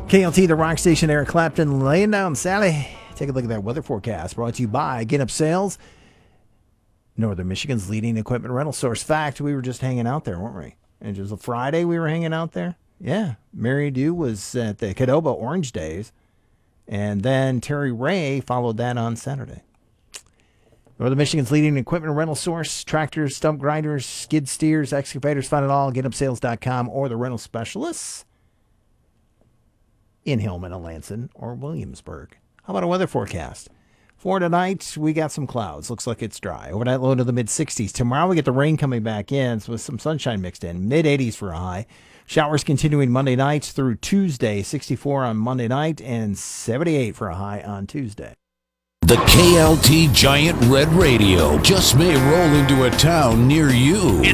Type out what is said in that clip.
KLT, the rock station, Eric Clapton, laying down Sally. Take a look at that weather forecast brought to you by Get Up Sales, Northern Michigan's leading equipment rental source. Fact, we were just hanging out there, weren't we? And just a Friday we were hanging out there. Yeah, Mary Dew was at the Cadova Orange Days, and then Terry Ray followed that on Saturday. Northern Michigan's leading equipment rental source. Tractors, stump grinders, skid steers, excavators, find it all at getupsales.com or the rental specialists in Hillman and Lansing or Williamsburg. How about a weather forecast? For tonight, we got some clouds. Looks like it's dry. Overnight low to the mid-60s. Tomorrow, we get the rain coming back in with some sunshine mixed in. Mid-80s for a high. Showers continuing Monday night through Tuesday. 64 on Monday night and 78 for a high on Tuesday. The KLT Giant Red Radio just may roll into a town near you.